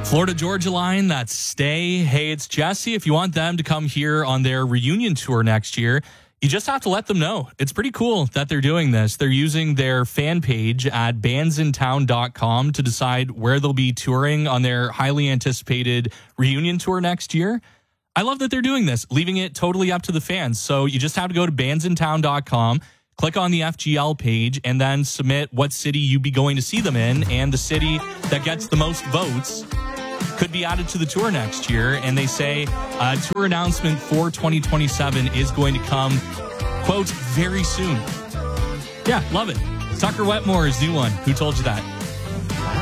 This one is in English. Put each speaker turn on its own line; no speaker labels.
Florida Georgia Line, that's Stay. Hey, it's Jesse. If you want them to come here on their reunion tour next year, you just have to let them know. It's pretty cool that they're doing this. They're using their fan page at bandsintown.com to decide where they'll be touring on their highly anticipated reunion tour next year. I love that they're doing this, leaving it totally up to the fans. So you just have to go to bandsintown.com, click on the FGL page, and then submit what city you'd be going to see them in. And the city that gets the most votes could be added to the tour next year. And they say a tour announcement for 2027 is going to come, quote, very soon. Yeah, love it. Tucker Wetmore's new one. Who told you that?